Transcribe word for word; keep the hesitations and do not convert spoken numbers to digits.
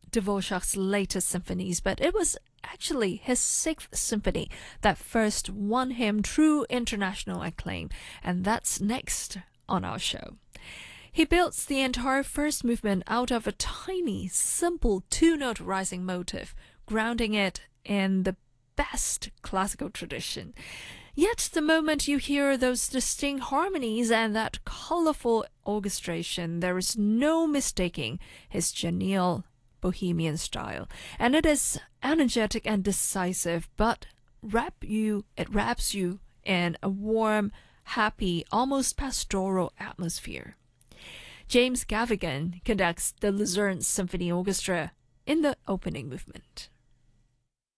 Dvorak's latest symphonies, but it was actually his sixth symphony that first won him true international acclaim, and that's next on our show. He builds the entire first movement out of a tiny, simple two-note rising motive, grounding it in the best classical tradition. Yet the moment you hear those distinct harmonies and that colorful orchestration, there is no mistaking his genial bohemian style, and it is energetic and decisive, but wrap you it wraps you in a warm, happy, almost pastoral atmosphere. James Gavigan conducts the Luzerne Symphony Orchestra in the opening movement.